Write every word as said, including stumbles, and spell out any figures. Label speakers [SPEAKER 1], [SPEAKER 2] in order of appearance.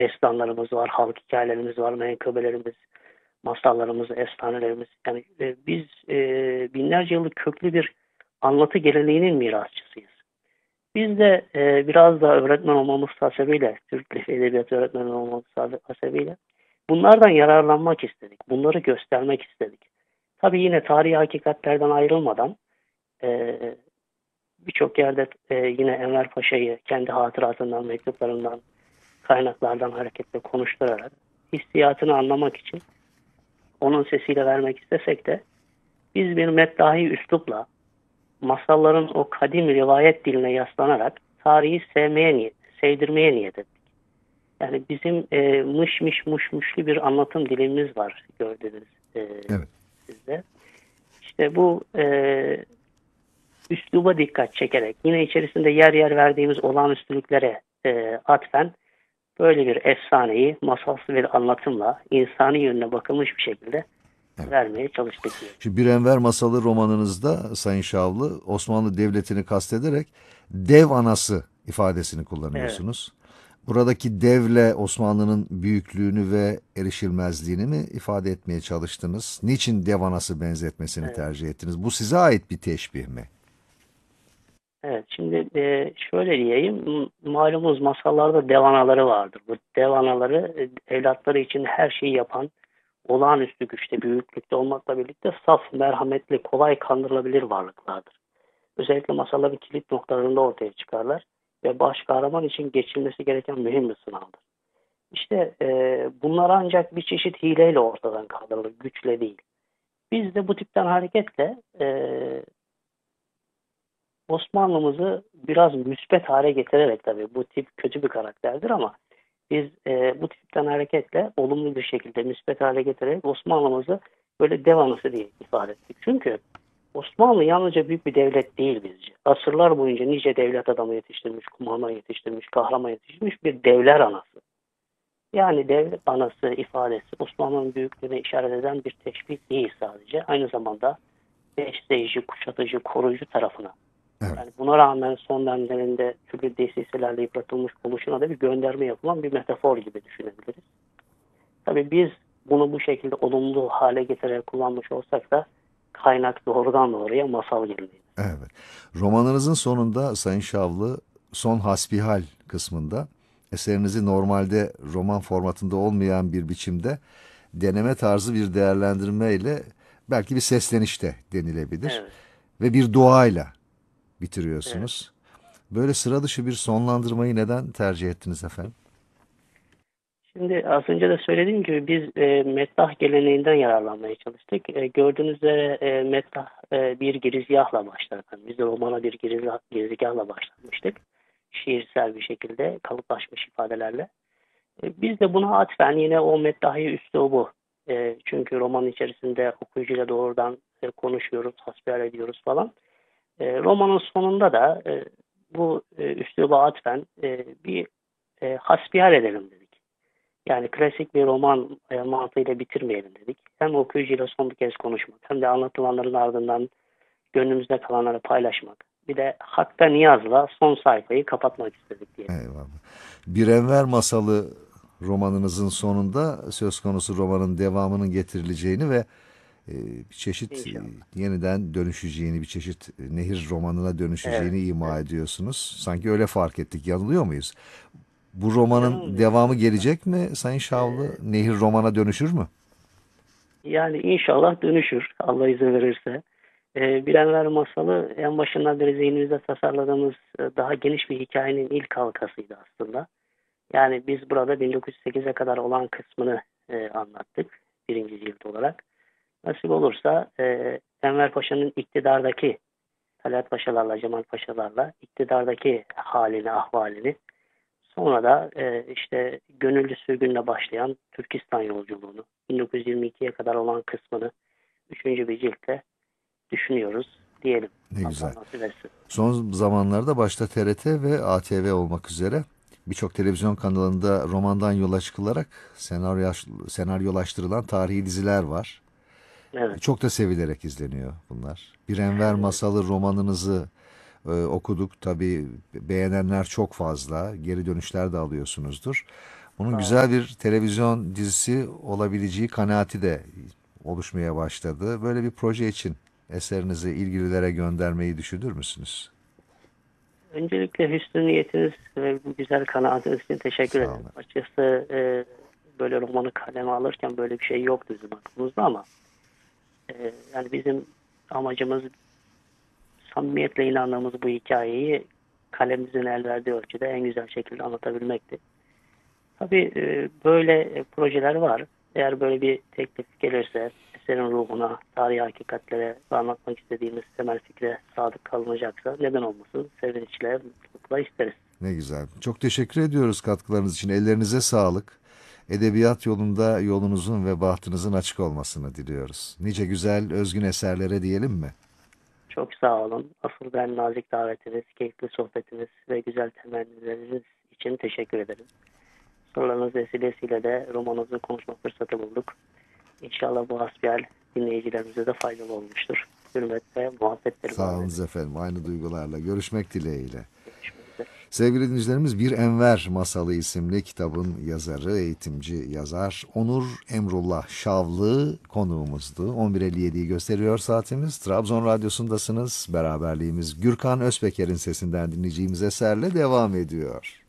[SPEAKER 1] destanlarımız var, halk hikayelerimiz var, menkıbelerimiz, masallarımız, efsanelerimiz. Yani e, biz e, binlerce yıllık köklü bir anlatı geleneğinin mirasçısıyız. Biz de e, biraz da öğretmen olmamız hasebiyle, Türk Dili Edebiyatı öğretmeni olmamız hasebiyle bunlardan yararlanmak istedik. Bunları göstermek istedik. Tabii yine tarihi hakikatlerden ayrılmadan e, birçok yerde e, yine Enver Paşa'yı kendi hatıratından, mektuplarından, kaynaklardan hareketle konuşturarak hissiyatını anlamak için onun sesiyle vermek istesek de biz bir meddahi üslupla masalların o kadim rivayet diline yaslanarak tarihi sevmeye niyet, sevdirmeye niyet ettik. Yani bizim e, mış mış muş muşlu bir anlatım dilimiz var gördüğünüz e,
[SPEAKER 2] Evet.
[SPEAKER 1] sizde. İşte bu e, üsluba dikkat çekerek yine içerisinde yer yer verdiğimiz olağanüstülüklere e, atfen böyle bir efsaneyi masalsı bir anlatımla insani yönüne bakılmış bir şekilde
[SPEAKER 2] Evet.
[SPEAKER 1] vermeye çalıştık diye.
[SPEAKER 2] Şimdi Bir Enver Masalı romanınızda Sayın Şavlı Osmanlı Devleti'ni kastederek dev anası ifadesini
[SPEAKER 1] Evet,
[SPEAKER 2] kullanıyorsunuz. Buradaki devle Osmanlı'nın büyüklüğünü ve erişilmezliğini mi ifade etmeye çalıştınız? Niçin dev anası benzetmesini
[SPEAKER 1] evet.
[SPEAKER 2] tercih ettiniz? Bu size ait bir teşbih mi?
[SPEAKER 1] Evet, şimdi e, şöyle diyeyim, m- malumunuz masallarda dev anaları vardır. Bu dev anaları e, evlatları için her şeyi yapan, olağanüstü güçte, büyüklükte olmakla birlikte saf, merhametli, kolay kandırılabilir varlıklardır. Özellikle masalların kilit noktalarında ortaya çıkarlar ve baş kahraman için geçilmesi gereken mühim bir sınavdır. İşte e, bunlar ancak bir çeşit hileyle ortadan kaldırılır, güçle değil. Biz de bu tipten hareketle e, Osmanlımızı biraz müspet hale getirerek, tabii bu tip kötü bir karakterdir ama biz e, bu tipten hareketle olumlu bir şekilde müspet hale getirerek Osmanlımızı böyle dev anası diye ifade ettik. Çünkü Osmanlı yalnızca büyük bir devlet değil bizce. Asırlar boyunca nice devlet adamı yetiştirmiş, kumandan yetiştirmiş, kahraman yetiştirmiş bir devler anası. Yani devlet anası ifadesi Osmanlı'nın büyüklüğüne işaret eden bir teşbih değil sadece. Aynı zamanda besleyici, kuşatıcı, koruyucu tarafına.
[SPEAKER 2] Evet.
[SPEAKER 1] Yani buna rağmen son dönemlerinde türlü desiselerle yıpratılmış oluşuna da bir gönderme yapılan bir metafor gibi düşünebiliriz. Tabii biz bunu bu şekilde olumlu hale getirerek kullanmış olsak da kaynak doğrudan doğruya masal geleneği.
[SPEAKER 2] Evet. Romanınızın sonunda Sayın Şavlı son hasbihal kısmında eserinizi normalde roman formatında olmayan bir biçimde deneme tarzı bir değerlendirme ile belki bir seslenişte denilebilir
[SPEAKER 1] Evet,
[SPEAKER 2] ve bir duayla
[SPEAKER 1] evet.
[SPEAKER 2] bitiriyorsunuz. Böyle sıra dışı bir sonlandırmayı neden tercih ettiniz efendim?
[SPEAKER 1] Şimdi az önce de söylediğim gibi biz e, Meddah geleneğinden yararlanmaya çalıştık. E, gördüğünüz üzere e, Meddah e, bir girizgahla başlar efendim. Biz de romana bir girizgah, girizgahla başlamıştık. Şiirsel bir şekilde kalıplaşmış ifadelerle. E, Biz de buna atfen yine o meddahi üslubu, e, çünkü roman içerisinde okuyucuyla doğrudan e, konuşuyoruz, hasbihal ediyoruz falan. E, romanın sonunda da e, bu e, üsluba atfen e, bir e, hasbihal edelim dedik. Yani klasik bir roman e, mantığıyla bitirmeyelim dedik. Hem okuyucuyla son bir kez konuşmak hem de anlatılanların ardından gönlümüzde kalanları paylaşmak. Bir de hakka niyazla son sayfayı kapatmak istedik diyelim.
[SPEAKER 2] Eyvallah. Bir Enver Masalı romanınızın sonunda söz konusu romanın devamının getirileceğini ve e, bir çeşit e,
[SPEAKER 1] İnşallah.
[SPEAKER 2] yeniden dönüşeceğini, bir çeşit e, nehir romanına
[SPEAKER 1] Evet,
[SPEAKER 2] dönüşeceğini ima
[SPEAKER 1] evet.
[SPEAKER 2] ediyorsunuz. Sanki öyle fark ettik. Yanılıyor muyuz? Bu romanın devamı
[SPEAKER 1] Yanılmıyorsunuz efendim.
[SPEAKER 2] gelecek mi Sayın Şavlı?
[SPEAKER 1] Ee,
[SPEAKER 2] Nehir romana dönüşür mü?
[SPEAKER 1] Yani inşallah dönüşür Allah izin verirse. Ee, Bilenler Masalı en başından beri zihnimizde tasarladığımız e, daha geniş bir hikayenin ilk halkasıydı aslında. Yani biz burada bin dokuz yüz sekize kadar olan kısmını e, anlattık birinci cilt olarak. Nasip olursa e, Enver Paşa'nın iktidardaki Talat Paşalarla, Cemal Paşalarla iktidardaki halini, ahvalini, sonra da e, işte gönüllü sürgünle başlayan Türkistan yolculuğunu, bin dokuz yüz yirmi ikiye kadar olan kısmını üçüncü bir ciltte düşünüyoruz diyelim.
[SPEAKER 2] Ne
[SPEAKER 1] Allah
[SPEAKER 2] güzel.
[SPEAKER 1] nasip etsin.
[SPEAKER 2] Son zamanlarda başta T R T ve A T V olmak üzere birçok televizyon kanalında romandan yola çıkılarak senaryo, senaryolaştırılan tarihi diziler var.
[SPEAKER 1] Evet,
[SPEAKER 2] Çok da sevilerek izleniyor bunlar. Bir Enver
[SPEAKER 1] evet,
[SPEAKER 2] Masalı romanınızı e, okuduk. Tabii beğenenler çok fazla. Geri dönüşler de alıyorsunuzdur. bunun
[SPEAKER 1] Sağ olun.
[SPEAKER 2] güzel bir televizyon dizisi olabileceği kanaati de oluşmaya başladı. Böyle bir proje için eserinizi ilgililere göndermeyi düşünür müsünüz?
[SPEAKER 1] Öncelikle hüsnü niyetiniz ve bu güzel kanaatiniz için teşekkür
[SPEAKER 2] Sağ
[SPEAKER 1] ederim.
[SPEAKER 2] olun.
[SPEAKER 1] Açıkçası e, böyle romanı kaleme alırken böyle bir şey yoktu bizim aklımızda ama e, yani bizim amacımız samimiyetle inandığımız bu hikayeyi kalemimizin el verdiği ölçüde en güzel şekilde anlatabilmekti. Tabii e, böyle e, projeler var. Eğer böyle bir teklif gelirse eserin ruhuna, tarihi hakikatlere ve anlatmak istediğimiz temel fikre sadık kalınacaksa neden olmasın? Sevinçle, mutlulukla isteriz.
[SPEAKER 2] Ne güzel. Çok teşekkür ediyoruz katkılarınız için. Ellerinize sağlık. Edebiyat yolunda yolunuzun ve bahtınızın açık olmasını diliyoruz. Nice güzel, özgün eserlere diyelim mi?
[SPEAKER 1] Çok sağ olun. Asıl ben nazik davetiniz, keyifli sohbetiniz ve güzel temennileriniz için teşekkür ederim. Sorularınız vesilesiyle de romanınızı konuşma fırsatı bulduk. İnşallah bu hasbihal dinleyicilerimize de faydalı olmuştur. Hürmet ve muhabbetlerim
[SPEAKER 2] Sağ
[SPEAKER 1] var.
[SPEAKER 2] olun efendim. Aynı duygularla. Görüşmek dileğiyle.
[SPEAKER 1] Görüşmek üzere.
[SPEAKER 2] Sevgili dinleyicilerimiz, Bir Enver Masalı isimli kitabın yazarı, eğitimci yazar Onur Emrullah Şavlı konuğumuzdu. on bir elli yediyi gösteriyor saatimiz. Trabzon Radyosu'ndasınız. Beraberliğimiz Gürkan Özpeker'in sesinden dinleyeceğimiz eserle devam ediyor.